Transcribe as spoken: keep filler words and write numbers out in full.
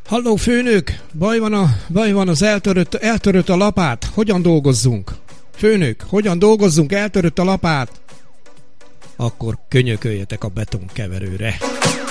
Halló főnök, baj van, a, baj van az eltörött, eltörött a lapát, hogyan dolgozzunk? Főnök, hogyan dolgozzunk, eltörött a lapát? Akkor könyököljetek a betonkeverőre.